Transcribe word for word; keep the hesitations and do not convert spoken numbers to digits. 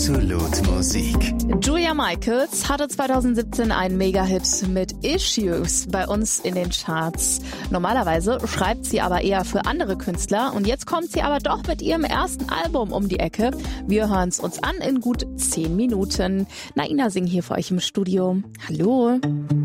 Absolut Musik. Julia Michaels hatte zweitausendsiebzehn einen Mega-Hit mit Issues bei uns in den Charts. Normalerweise schreibt sie aber eher für andere Künstler und jetzt kommt sie aber doch mit ihrem ersten Album um die Ecke. Wir hören es uns an in gut zehn Minuten. Naina Singh hier für euch im Studio. Hallo.